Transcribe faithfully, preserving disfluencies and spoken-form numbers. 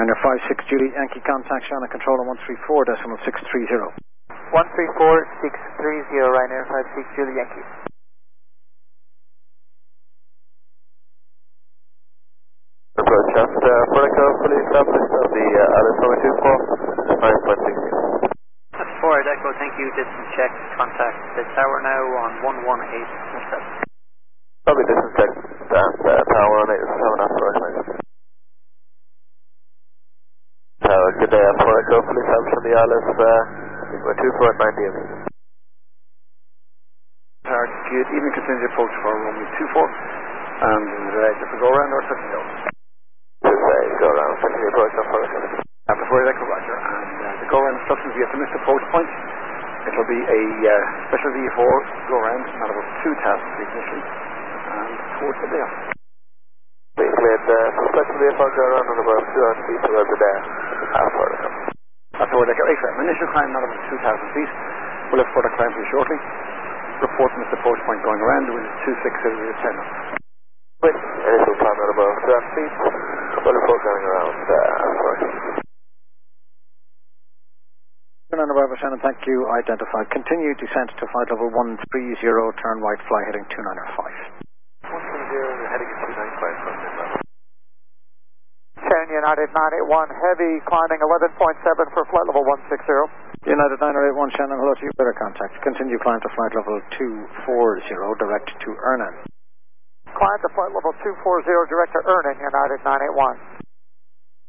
Niner five six Julie Yankee contact Shannon control on one three four decimal six three zero. one three four six three zero, Ryanair five six Julie Yankee. Approach just uh, protocol fully established on the uh, Alice over two four, nine point six zero. That's four, Echo, thank you, distance check, contact the tower now on one one eight seven. Probably distance check and uh, power on eight seven after recognized. Tower, good day, uh, protocol fully established on the Alice, uh, we're two four at nine D M. Tower, good evening, continue approach for Romeo two four, and uh, just to go around or second go. Just uh, go around, continue approach on protocol. Uh, before you Echo Roger, and uh, the go around instructions, we have to miss approach point. It'll be a uh, special V four go around, not about two thousand feet initially, and towards the there. We cleared uh, for special V four go around on about two hundred feet towards the there, half protocol. That's where they go. Initial climb, not about two thousand feet. We'll have further climb for you shortly. Report missed approach point going around, with two six zero ten knots. Wait, initial climb at about two hundred feet. We'll report going around, uh, half protocol. Niner Bravo Shannon, thank you. Identified. Continue descent to flight level one three zero, turn right, fly heading two niner five. one three zero, heading two nine five from the level. Shannon United nine eight one, heavy climbing eleven point seven for flight level one six zero. United Niner eight one Shannon, hello to you, better contact. Continue climb to flight level two four zero, direct to Ernan. Climb to flight level two four zero, direct to Ernan, United nine eight one.